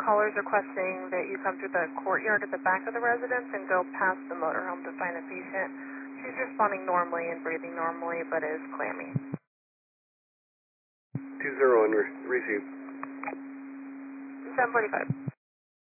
Caller's requesting that you come through the courtyard at the back of the residence and go past the motorhome to find a patient. She's responding normally and breathing normally, but is clammy. 2-0 on receive. 745.